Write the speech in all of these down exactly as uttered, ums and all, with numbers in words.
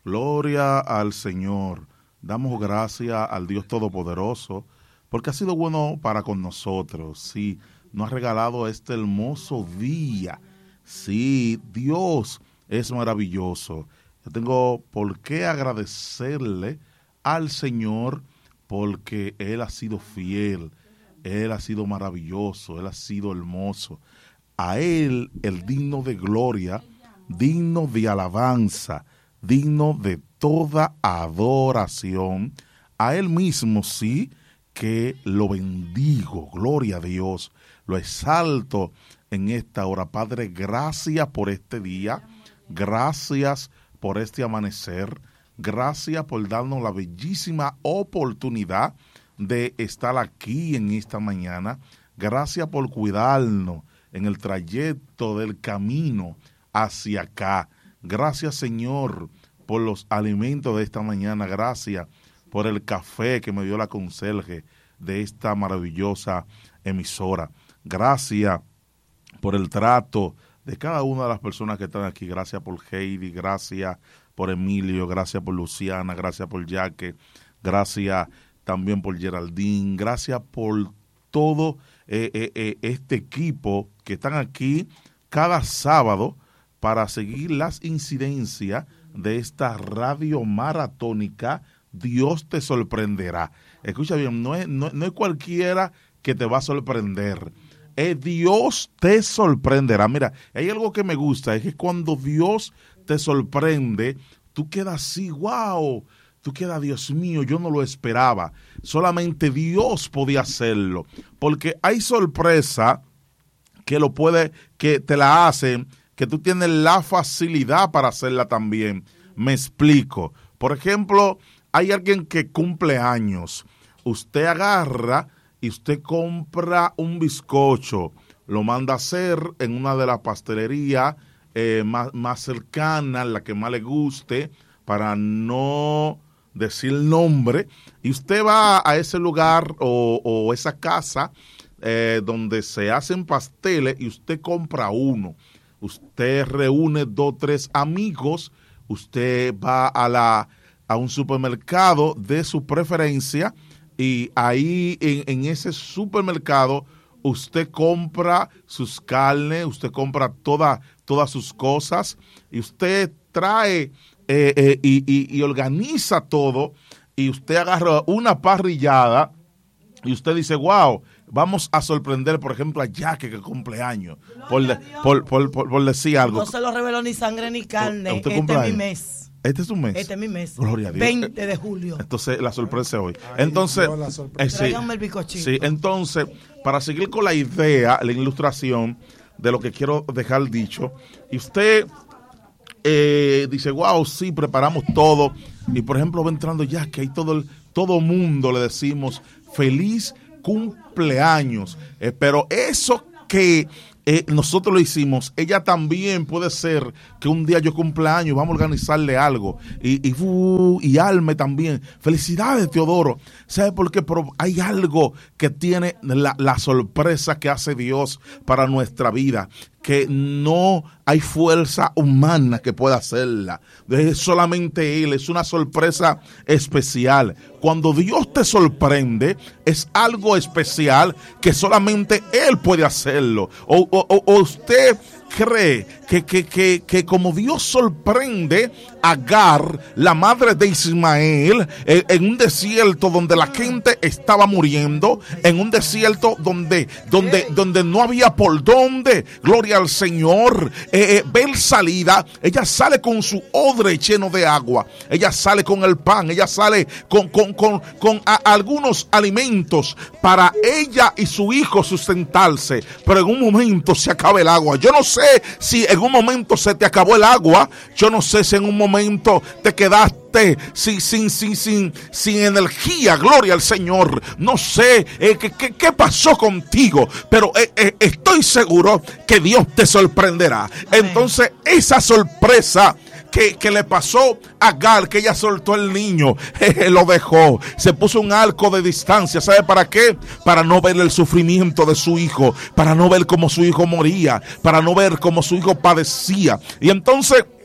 Gloria al Señor. Damos gracias al Dios Todopoderoso porque ha sido bueno para con nosotros. Sí, nos ha regalado este hermoso día. Sí, Dios es maravilloso. Yo tengo por qué agradecerle al Señor porque Él ha sido fiel, Él ha sido maravilloso, Él ha sido hermoso. A Él, el digno de gloria, digno de alabanza, digno de toda adoración, a Él mismo sí que lo bendigo, gloria a Dios, lo exalto en esta hora. Padre, gracias por este día, gracias por este amanecer, gracias por darnos la bellísima oportunidad de estar aquí en esta mañana, gracias por cuidarnos en el trayecto del camino hacia acá. Gracias, Señor, por los alimentos de esta mañana. Gracias por el café que me dio la conserje de esta maravillosa emisora. Gracias por el trato de cada una de las personas que están aquí. Gracias por Heidi, gracias por Emilio, gracias por Luciana, gracias por Jaque, gracias también por Geraldine, gracias por todo eh, eh, eh, este equipo que están aquí cada sábado para seguir las incidencias de esta radio maratónica. Dios te sorprenderá. Escucha bien, no es, no, no es cualquiera que te va a sorprender. Es Dios te sorprenderá. Mira, hay algo que me gusta, es que cuando Dios te sorprende, tú quedas así, wow, tú quedas, Dios mío, yo no lo esperaba. Solamente Dios podía hacerlo, porque hay sorpresa que lo puede, que te la hacen, que tú tienes la facilidad para hacerla también. Me explico. Por ejemplo, hay alguien que cumple años. Usted agarra y usted compra un bizcocho, lo manda a hacer en una de las pastelerías eh, más, más cercanas, la que más le guste, para no decir nombre, y usted va a ese lugar o, o esa casa eh, donde se hacen pasteles y usted compra uno. Usted reúne dos, tres amigos, usted va a la a un supermercado de su preferencia y ahí en, en ese supermercado usted compra sus carnes, usted compra toda, todas sus cosas y usted trae eh, eh, y, y, y organiza todo y usted agarra una parrillada y usted dice, wow, vamos a sorprender, por ejemplo, a Jaque que cumpleaños, por, por, por, por, por decir algo. No se lo reveló ni sangre ni carne, ¿Usted este es mi mes. ¿Este es un mes? Este es mi mes. Gloria a Dios. veinte de julio. Entonces, la sorpresa es hoy. Entonces, eh, sí, tráiganme el bizcochito. Sí, entonces, para seguir con la idea, la ilustración de lo que quiero dejar dicho, y usted eh, dice, wow, sí, preparamos todo, y por ejemplo, va entrando ya que hay todo el todo mundo le decimos, feliz cumpleaños, eh, pero eso que eh, nosotros lo hicimos, ella también puede ser que un día yo cumpleaños, vamos a organizarle algo, y, y, uh, y Alme también, felicidades Teodoro, ¿sabe por qué? Pero hay algo que tiene la, la sorpresa que hace Dios para nuestra vida, que no hay fuerza humana que pueda hacerla, es solamente Él, es una sorpresa especial. Cuando Dios te sorprende, es algo especial que solamente Él puede hacerlo. O, o, o usted cree que, que, que, que como Dios sorprende a Agar, la madre de Ismael, en, en un desierto donde la gente estaba muriendo, en un desierto donde, donde, donde no había por dónde, gloria al Señor, eh, eh, ver salida, ella sale con su odre lleno de agua, ella sale con el pan, ella sale con, con, con, con a, algunos alimentos para ella y su hijo sustentarse, pero en un momento se acaba el agua. Yo no sé si en un momento se te acabó el agua, yo no sé si en un momento te quedaste sin, sin, sin, sin, sin energía, gloria al Señor. No sé eh, qué, qué, qué pasó contigo, pero eh, eh, estoy seguro que Dios te sorprenderá. Amén. Entonces, esa sorpresa Que, que le pasó a Agar, que ella soltó el niño, eh, lo dejó, se puso un arco de distancia, ¿sabe para qué? Para no ver el sufrimiento de su hijo, para no ver cómo su hijo moría, para no ver cómo su hijo padecía. Y entonces,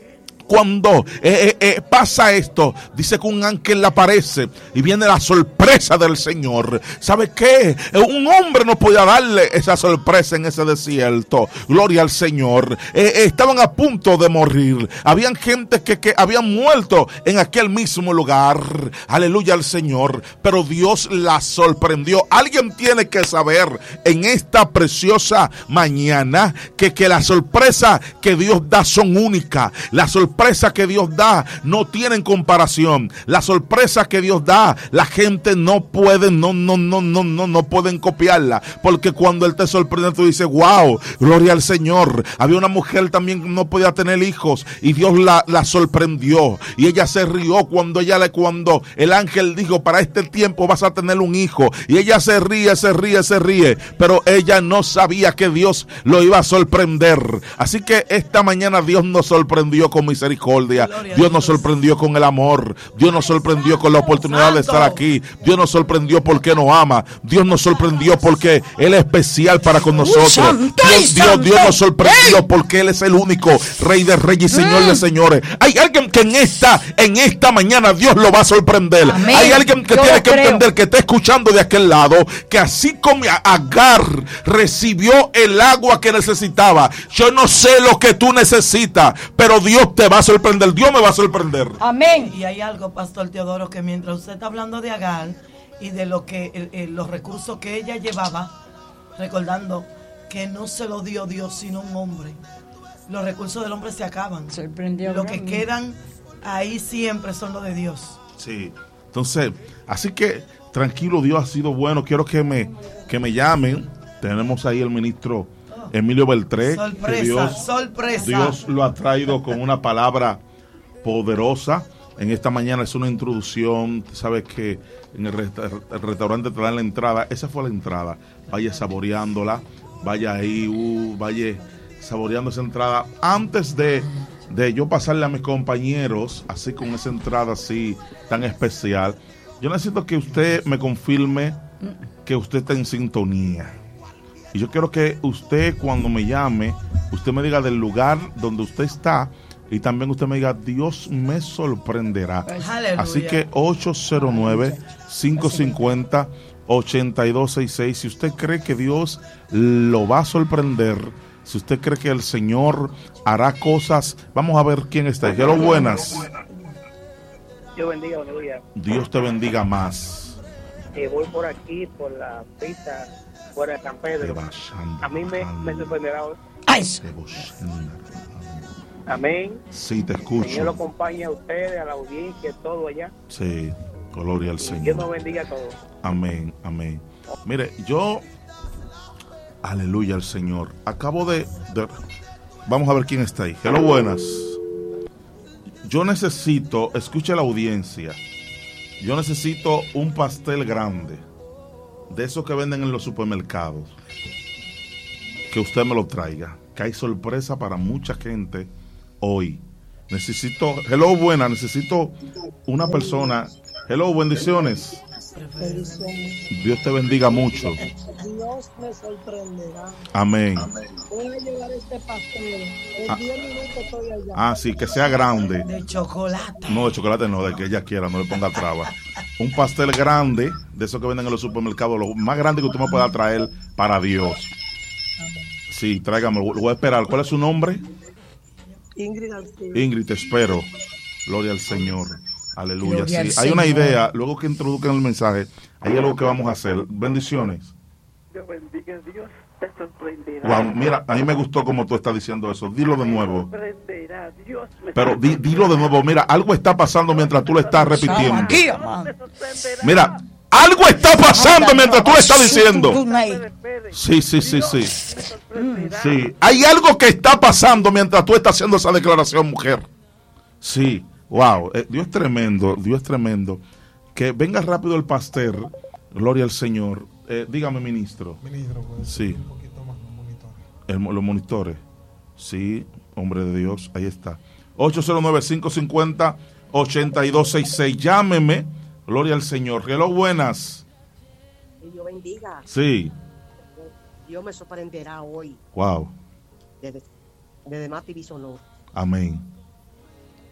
cuando eh, eh, eh, pasa esto, dice que un ángel le aparece y viene la sorpresa del Señor. ¿Sabe qué? Un hombre no podía darle esa sorpresa en ese desierto. Gloria al Señor. Eh, eh, estaban a punto de morir. Habían gente que, que habían muerto en aquel mismo lugar. Aleluya al Señor. Pero Dios la sorprendió. Alguien tiene que saber en esta preciosa mañana que, que las sorpresas que Dios da son únicas. Las sorpresas que Dios da no tienen comparación. Las sorpresas que Dios da, la gente no puede, no, no, no, no, no, no pueden copiarla. Porque cuando Él te sorprende, tú dices, wow, gloria al Señor. Había una mujer también que no podía tener hijos y Dios la, la sorprendió. Y ella se rió cuando ella le, cuando el ángel dijo, para este tiempo vas a tener un hijo. Y ella se ríe, se ríe, se ríe. Pero ella no sabía que Dios lo iba a sorprender. Así que esta mañana Dios nos sorprendió con misericordia. Dios nos sorprendió con el amor. Dios nos sorprendió con la oportunidad de estar aquí. Dios nos sorprendió porque nos ama. Dios nos sorprendió porque Él es especial para con nosotros. Dios, Dios, Dios nos sorprendió porque Él es el único Rey de Reyes y Señor de Señores. Hay alguien que en esta, en esta mañana Dios lo va a sorprender. Amén. Hay alguien que Yo tiene que creo. entender, que está escuchando de aquel lado, que así como Agar recibió el agua que necesitaba, yo no sé lo que tú necesitas, pero Dios te va a sorprender. Dios me va a sorprender. Amén. Y hay algo, Pastor Teodoro, que mientras usted está hablando de Agar y de lo que eh, eh, los recursos que ella llevaba, recordando que no se lo dio Dios sino un hombre. Los recursos del hombre se acaban. Sorprendió. Lo que quedan ahí siempre son los de Dios. Sí. Entonces, así que tranquilo, Dios ha sido bueno. Quiero que me que me llamen. Tenemos ahí el ministro Emilio Beltré. Sorpresa, que Dios, sorpresa. Dios lo ha traído con una palabra poderosa. En esta mañana es una introducción. Sabes que en el, resta- el restaurante te dan la entrada. Esa fue la entrada. Vaya saboreándola. Vaya ahí, uh, vaya saboreando esa entrada. Antes de, de yo pasarle a mis compañeros, así con esa entrada así tan especial, yo necesito que usted me confirme que usted está en sintonía. Y yo quiero que usted, cuando me llame, usted me diga del lugar donde usted está y también usted me diga, Dios me sorprenderá. Aleluya. Así que ocho cero nueve, cinco cinco cero, ocho dos seis seis, si usted cree que Dios lo va a sorprender, si usted cree que el Señor hará cosas, vamos a ver quién está. Hello, buenas. Dios bendiga, buenos días. Dios te bendiga más. Eh, voy por aquí, por la pista, fuera de San Pedro. A mí me, me sorprenderá hoy. ¡Ay! Amén. Sí, te El Señor lo escucho. acompaña a ustedes, a la audiencia, todo allá. Sí, gloria al Dios nos Señor. bendiga a todos. Amén, amén. Mire, yo, aleluya al Señor. Acabo de, de, vamos a ver quién está ahí. Hello, buenas. Yo necesito, escuche la audiencia, yo necesito un pastel grande, de esos que venden en los supermercados, que usted me lo traiga, que hay sorpresa para mucha gente hoy. Necesito, hello, buena, necesito una persona. Hello, bendiciones. Dios te bendiga mucho. Dios me sorprenderá. Amén. Voy a llevar este pastel. En Ah. diez minutos estoy allá. Ah, sí, que sea grande. De chocolate. No, de chocolate no, de que ella quiera, no le ponga traba. Un pastel grande, de esos que venden en los supermercados, lo más grande que usted me pueda traer para Dios. Sí, tráigame, lo voy a esperar. ¿Cuál es su nombre? Ingrid García. Ingrid, te espero. Gloria al Señor. Aleluya. Gloria al Sí, hay una Señor. idea, luego que introduzcan el mensaje, hay algo que vamos a hacer. Bendiciones. Dios bendiga, Dios te sorprenderá. Wow, mira, a mí me gustó como tú estás diciendo eso. Dilo de nuevo. Sorprenderá, Dios me Pero di, dilo de nuevo. Mira, algo está pasando mientras tú lo estás repitiendo. Aquí, amado. sorprenderá. Mira, algo está pasando mientras tú lo estás diciendo. Espere, espere. Sí, sí, sí, sí. Me sorprenderá. Sí, hay algo que está pasando mientras tú estás haciendo esa declaración, mujer. Sí, wow, eh, Dios es tremendo, Dios es tremendo. Que venga rápido el pastel, gloria al Señor. Eh, dígame, ministro. Ministro, puede Sí. ser un poquito más los monitores. El, los monitores. Sí, hombre de Dios, ahí está. ocho cero nueve, cinco cinco cero, ocho dos seis seis. Llámeme, gloria al Señor. Hello, buenas. Que Dios bendiga. Sí, Dios me sorprenderá hoy wow, desde, desde Mati Bisonó. amén.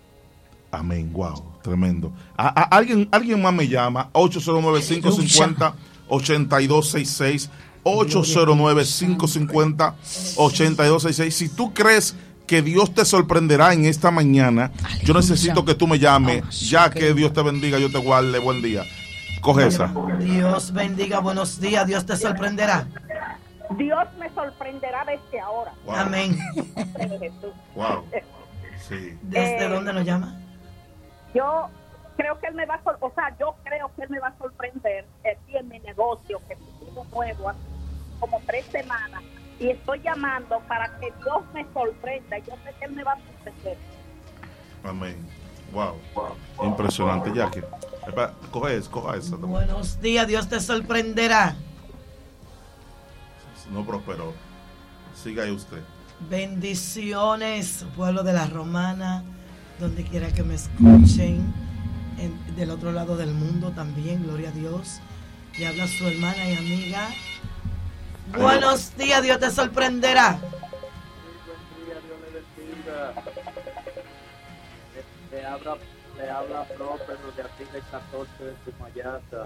Amén, wow, tremendo. A, a, alguien, alguien más me llama, ocho cero nueve, cinco cinco cero, ocho dos seis seis, ocho cero nueve, cinco cinco cero, ocho dos seis seis. Si tú crees que Dios te sorprenderá en esta mañana, aleluya, yo necesito que tú me llames, oh, ya que okay. Dios te bendiga, yo te guarde, buen día. Coge esa. Dios bendiga, buenos días, Dios te sorprenderá. Dios me sorprenderá desde ahora. Wow. Amén. Wow. Sí. ¿Desde eh, dónde nos llama? Yo creo que él me va a, o sea, yo creo que él me va a sorprender aquí en mi negocio, que pusimos nuevo hace como tres semanas, y estoy llamando para que Dios me sorprenda. Yo sé que él me va a sorprender. Amén. Wow. Wow. Impresionante, Jackie. Coge eso, coge eso. Buenos días, Dios te sorprenderá. No prosperó. Siga ahí usted. Bendiciones, pueblo de la Romana, donde quiera que me escuchen, en, del otro lado del mundo también, gloria a Dios. Le habla su hermana y amiga. Ay, buenos días, Dios te sorprenderá. Buen día, Dios le bendiga. Le habla, le habla Próspero de aquí del catorce de Cumayasa.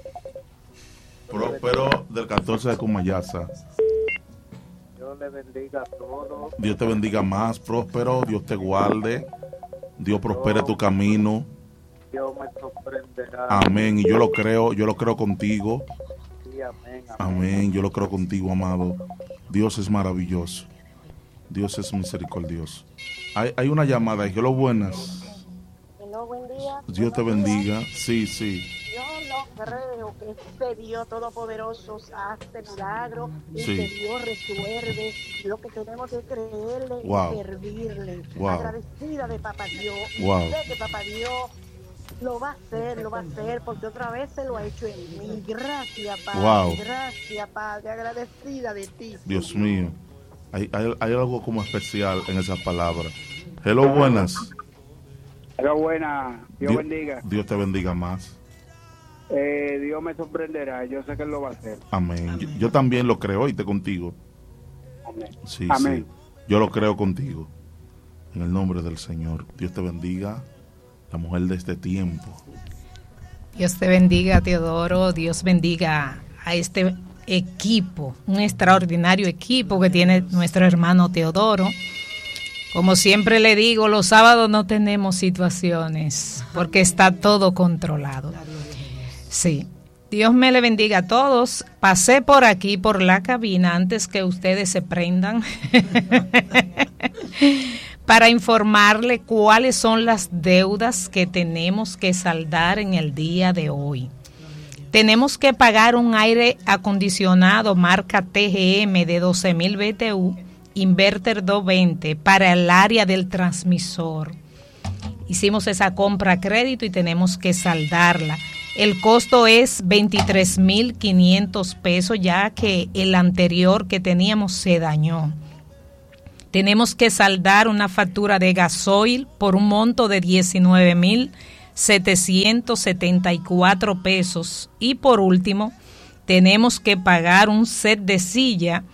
Próspero del catorce de Cumayasa. Dios le bendiga a todos. Dios te bendiga más, Próspero. Dios te guarde. Dios prospere tu camino. Dios me sorprenderá. Amén. Y yo lo creo, yo lo creo contigo. Sí, amén, amén. Amén. Yo lo creo contigo, amado. Dios es maravilloso. Dios es misericordioso. Hay, hay una llamada. Hello, buenas. Hello, buen día. Dios te bendiga. Sí, sí. Yo no creo que este Dios todopoderoso hace milagros y sí. que Dios resuelve. Lo que tenemos que creerle wow. y servirle. Wow. Agradecida de Papá Dios. Wow. Y sé que Papá Dios lo va a hacer, lo va a hacer, porque otra vez se lo ha hecho en mí. Gracias, Padre. Wow. Gracias, Padre. Agradecida de ti. Dios mío. Hay, hay, hay algo como especial en esas palabras. Hello, buenas. Hello, buenas. Dios, Dios bendiga. Dios te bendiga más. Eh, Dios me sorprenderá, yo sé que Él lo va a hacer. Amén. Amén. Yo, yo también lo creo, y te contigo. Amén. Sí, Amén. sí. Yo lo creo contigo. En el nombre del Señor. Dios te bendiga, la mujer de este tiempo. Dios te bendiga, Teodoro. Dios bendiga a este equipo, un extraordinario equipo que tiene nuestro hermano Teodoro. Como siempre le digo, los sábados no tenemos situaciones porque está todo controlado. Sí, Dios me le bendiga a todos. Pasé por aquí, por la cabina, antes que ustedes se prendan, para informarle cuáles son las deudas que tenemos que saldar en el día de hoy. Tenemos que pagar un aire acondicionado marca T G M de doce mil B T U, inverter doscientos veinte para el área del transmisor. Hicimos esa compra a crédito y tenemos que saldarla. El costo es veintitrés mil quinientos pesos, ya que el anterior que teníamos se dañó. Tenemos que saldar una factura de gasoil por un monto de diecinueve mil setecientos setenta y cuatro pesos. Y por último, tenemos que pagar un set de silla